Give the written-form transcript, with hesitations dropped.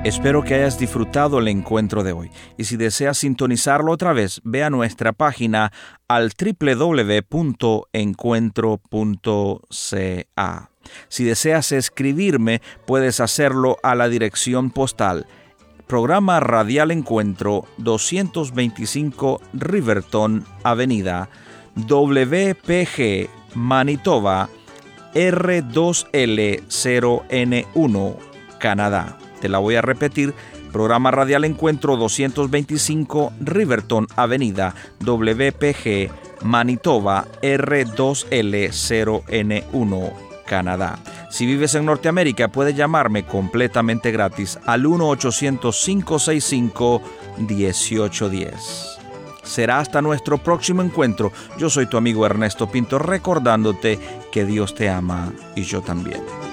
Espero que hayas disfrutado el encuentro de hoy. Y si deseas sintonizarlo otra vez, ve a nuestra página al www.encuentro.ca. Si deseas escribirme, puedes hacerlo a la dirección postal Programa Radial Encuentro, 225 Riverton Avenida, WPG, Manitoba, R2L0N1, Canadá. Te la voy a repetir. Programa Radial Encuentro, 225 Riverton Avenida, WPG, Manitoba, R2L0N1, Canadá. Si vives en Norteamérica, puedes llamarme completamente gratis al 1-800-565-1810. Será hasta nuestro próximo encuentro. Yo soy tu amigo Ernesto Pinto, recordándote que Dios te ama y yo también.